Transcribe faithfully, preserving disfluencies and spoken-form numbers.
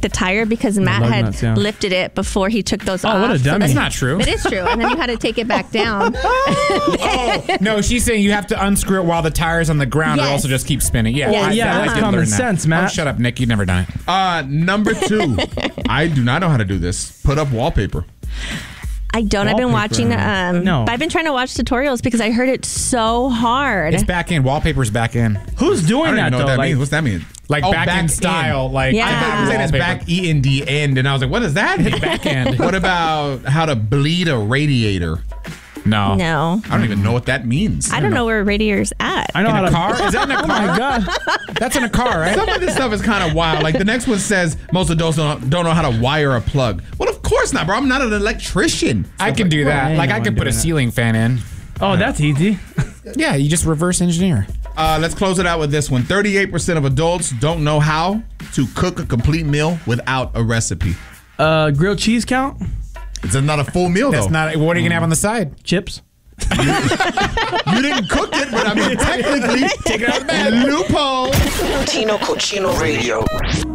the tire because Matt lug had nuts, yeah. lifted it before he took those Oh, off. what a dummy. That's not true. It is true. And then you had to take it back down. Oh, no, she's saying you have to unscrew it while the tire's on the ground or Yes. else it'll just keep spinning. Yeah, Yes. I, Yeah, I that's did common learn that. sense, Matt. Oh, shut up, Nick. You've never done it. Uh, number two, I do not know how to do this. Put up wallpaper. I don't. I've been Wallpaper. watching. Um, No. But I've been trying to watch tutorials because I heard it's so hard. It's back in. Wallpaper's back in. Who's I doing don't that even know though? what that Like, means. What's that mean? Like Oh, back, back in in. style. Like Yeah. I thought you were saying it's wallpaper. back E N D end, and I was like, what does that mean? Back end. What about how to bleed a radiator? No. No. I don't even know what that means. I don't know where radiator's at. I know In how a to. car? Is that in a car? Oh my god! That's in a car, right? Some of this stuff is kind of wild. Like the next one says, most adults don't, don't know how to wire a plug. Well, of course not, bro. I'm not an electrician. I can do that. Ain't Like no I one could put a doing that. ceiling fan in. Oh, that's easy. Yeah, you just reverse engineer. Uh, let's close it out with this one. thirty-eight percent of adults don't know how to cook a complete meal without a recipe. Uh, grilled cheese count? It's not a full meal, That's though. not. What are you gonna have on the side? Chips? You didn't cook it, but I mean, technically, Take it out of the bag. loophole. Tino Cochino Radio.